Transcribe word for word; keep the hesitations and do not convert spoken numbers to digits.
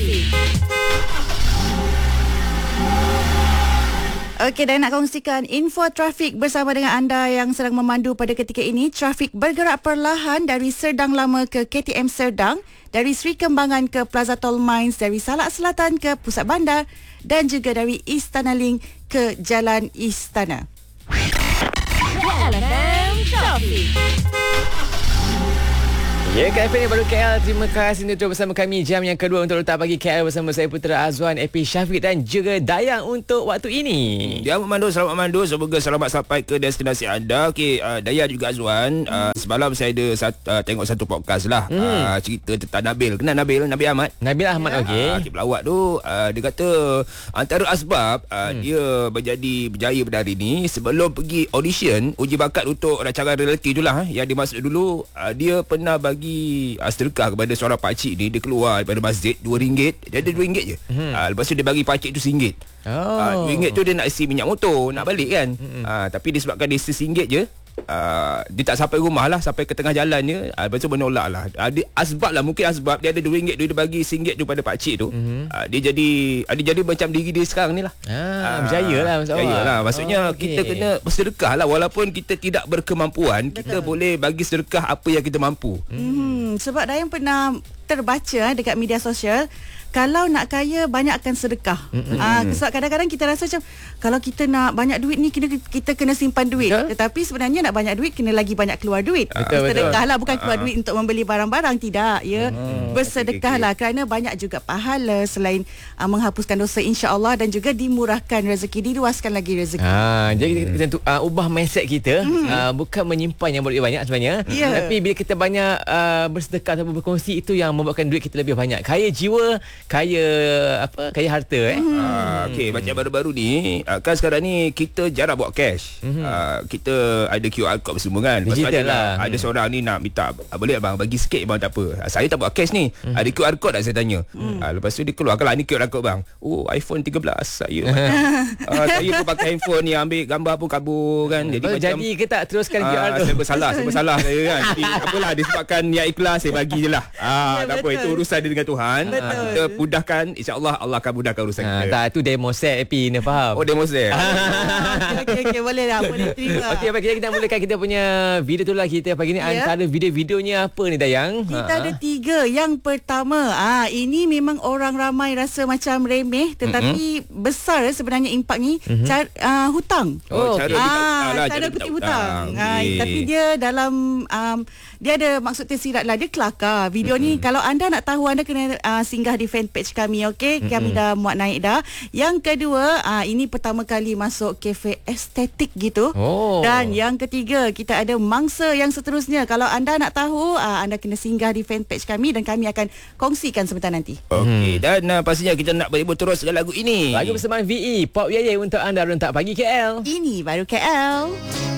Trafik. Okey, dan nak kongsikan info trafik bersama dengan anda yang sedang memandu pada ketika ini. Trafik bergerak perlahan dari Serdang Lama ke K T M Serdang, dari Sri Kembangan ke Plaza Tol Mines, dari Salak Selatan ke Pusat Bandar dan juga dari Istana Link ke Jalan Istana. L F M Trafik. Ya, K F M ni baru K L. Terima kasih untuk terus bersama kami. Jam yang kedua untuk Letak Pagi K L bersama saya Putera Azwan, A P Syafiq dan juga Dayang untuk waktu ini. Dia memandu, selamat memandu. Semoga selamat sampai ke destinasi anda. Okey, uh, Dayang juga Azwan. Uh, semalam saya ada sat, uh, tengok satu podcast lah. Hmm. Uh, cerita tentang Nabil. Kenal Nabil? Nabil Ahmad. Nabil Ahmad, ya. Okey. Uh, pelawak tu, uh, dia kata antara asbab uh, hmm. dia menjadi berjaya pada hari ni, sebelum pergi audition, uji bakat untuk rancangan reality tu lah, eh, yang dimaksud dulu, uh, dia pernah bagi Uh, sedekah kepada seorang pakcik ni. Dia keluar daripada masjid dua ringgit. Dia ada dua ringgit je. hmm. uh, Lepas tu dia bagi pakcik tu singgit. oh. uh, dua ringgit tu dia nak isi minyak motor, nak balik kan. hmm. uh, Tapi disebabkan dia singgit je, Uh, dia tak sampai rumah lah, sampai ke tengah jalan je. uh, Lepas tu menolak lah. uh, dia, Asbab lah, mungkin asbab dia ada dua ringgit, dia bagi singgit tu pada pakcik tu. mm-hmm. uh, Dia jadi uh, Dia jadi macam diri dia sekarang ni lah. ah, uh, Berjaya lah Berjaya lah. Maksudnya oh, okay. kita kena bersedekah lah. Walaupun kita tidak berkemampuan, betul, kita boleh bagi sedekah apa yang kita mampu. hmm. Sebab Dayang pernah terbaca dekat media sosial, kalau nak kaya, banyakkan sedekah. Mm-hmm. Ah, sebab kadang-kadang kita rasa macam kalau kita nak banyak duit ni, kita, kita kena simpan duit. Betul? Tetapi sebenarnya nak banyak duit, kena lagi banyak keluar duit. Betul, sedekah betul. lah, bukan keluar uh. duit untuk membeli barang-barang. Tidak, ya. Hmm. Bersedekahlah, okay, okay. kerana banyak juga pahala selain uh, menghapuskan dosa, insya-Allah, dan juga dimurahkan rezeki, diluaskan lagi rezeki. Ah, jadi kita kena uh, ubah mindset kita. Hmm. Uh, bukan menyimpan yang boleh banyak sebenarnya. Yeah. Tapi bila kita banyak uh, bersedekah atau berkongsi, itu yang membuatkan duit kita lebih banyak. Kaya jiwa, kaya apa? Kaya harta, eh. Hmm. Ah, okey, macam baru-baru ni, uh, kan sekarang ni kita jarang bawa cash. Hmm. Uh, kita ada Q R code semua kan. Digital ada, lah. Ada hmm. seorang ni nak minta, boleh abang bagi sikit bang, tak apa. Uh, saya tak bawa cash ni. Hmm. Ada Q R code tak, saya tanya. Hmm. Uh, lepas tu dia keluar, kalau ni Q R code bang. Oh, iPhone tiga belas saya. uh, saya pun pakai handphone ni, ambil gambar pun kabur kan. Jadi oh, macam jadi ke tak teruskan uh, Q R tu? Saya bersalah, saya bersalah saya kan. Jadi apalah, disebabkan niat ikhlas, saya bagi je lah. Ah, ya, tak apa, itu urusan dia dengan Tuhan. Uh, kita mudahkan, insya-Allah Allah akan mudahkan urusan ha, kita. Tak, tu demo set A P ni, faham? Oh, demo set. Okey, okey, boleh lah, boleh terima. Okey, baik, kita mulakan kita punya video tu lah kita pagi ni. Yeah. Antara video-videonya apa ni, Dayang? Kita ha. ada tiga. Yang pertama, ah ini memang orang ramai rasa macam remeh, tetapi mm-hmm. besar sebenarnya impak ni. Mm-hmm. Cara, uh, hutang. Oh, cara ah, ah, cara kutip hutang. hutang. Ah, okay. Tapi dia dalam um, dia ada maksud tersirat lah. Dia kelakar. Video mm-hmm. ni kalau anda nak tahu, anda kena uh, singgah di fanpage kami, okey? Mm-hmm. Kami dah muat naik dah. Yang kedua, uh, ini pertama kali masuk kafe estetik gitu. Oh. Dan yang ketiga, kita ada mangsa yang seterusnya. Kalau anda nak tahu, uh, anda kena singgah di fanpage kami dan kami akan kongsikan sebentar nanti. Okey, hmm. dan uh, pastinya kita nak berhibur terus dengan lagu ini. Lagu bersama V E Pop Yeye untuk anda Rentak Pagi K L. Ini baru K L.